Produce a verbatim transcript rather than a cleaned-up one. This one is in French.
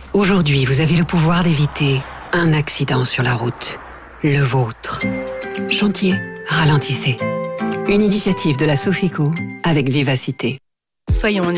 Aujourd'hui, vous avez le pouvoir d'éviter un accident sur la route. Le vôtre. Chantier, ralentissez. Une initiative de la Sofico avec vivacité. Soyons honnêtes.